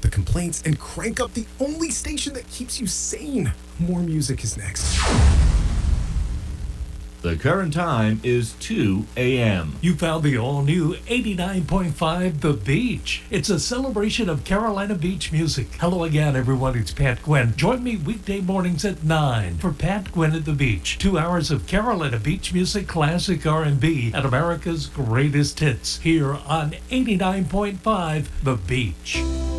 out the complaints and crank up the only station that keeps you sane. More music is next. The current time is 2 a.m. You found the all-new 89.5 The Beach. It's a celebration of Carolina Beach music. Hello again, everyone. It's Pat Gwynn. Join me weekday mornings at 9 for Pat Gwynn at the Beach. 2 hours of Carolina Beach music, classic R&B, and America's greatest hits here on 89.5 The Beach.